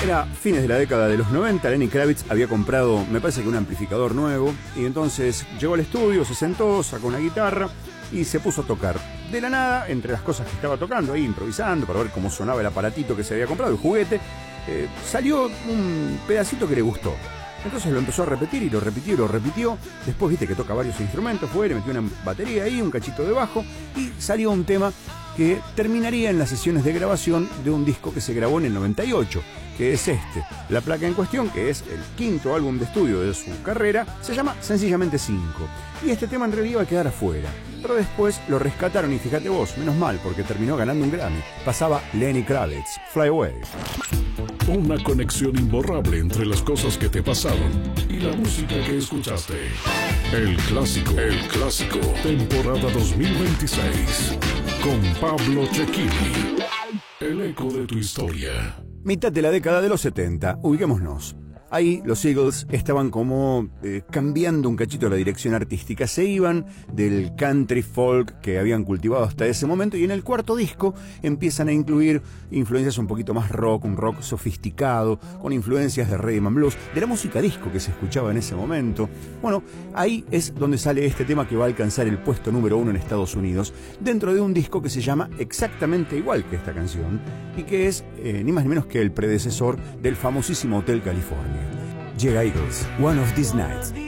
Era fines de la década de los 90, Lenny Kravitz había comprado, me parece que un amplificador nuevo, y entonces llegó al estudio, se sentó, sacó una guitarra y se puso a tocar. De la nada, entre las cosas que estaba tocando, ahí improvisando para ver cómo sonaba el aparatito que se había comprado, el juguete, salió un pedacito que le gustó. Entonces lo empezó a repetir y lo repitió y lo repitió. Después viste que toca varios instrumentos, le metió una batería ahí, un cachito de bajo y salió un tema que terminaría en las sesiones de grabación de un disco que se grabó en el 98, que es este. La placa en cuestión, que es el quinto álbum de estudio de su carrera, se llama sencillamente 5. Y este tema en realidad iba a quedar afuera. Pero después lo rescataron y fíjate vos, menos mal, porque terminó ganando un Grammy. Pasaba Lenny Kravitz, Fly Away. Una conexión imborrable entre las cosas que te pasaron y la música que escuchaste. El clásico, temporada 2026, con Pablo Cecchini. El eco de tu historia. Mitad de la década de los 70, ubiquémonos. Ahí los Eagles estaban como cambiando un cachito la dirección artística. Se iban del country folk que habían cultivado hasta ese momento y en el cuarto disco empiezan a incluir influencias un poquito más rock, un rock sofisticado, con influencias de rhythm and blues, de la música disco que se escuchaba en ese momento. Bueno, ahí es donde sale este tema que va a alcanzar el puesto número 1 en Estados Unidos, dentro de un disco que se llama exactamente igual que esta canción y que es ni más ni menos que el predecesor del famosísimo Hotel California. Llega Eagles, One of These Nights.